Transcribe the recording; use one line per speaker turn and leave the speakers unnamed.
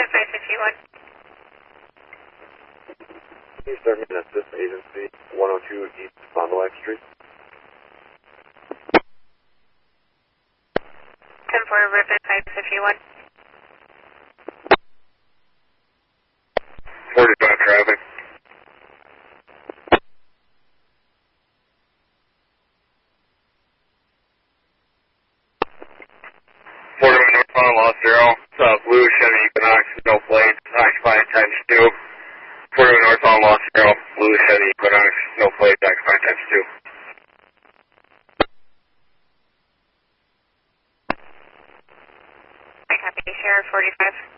Eastern Assist Agency, 102 East Fond du Lac Street.
10-4, Ribbon 551.
45 traffic. 41 northbound Lost Arrow, South Blue, Chevy Equinox, no plates, occupied times 2. 41 northbound Lost Arrow, Blue, Chevy Equinox, no plates, occupied times 2.
I copy, Sheriff 45.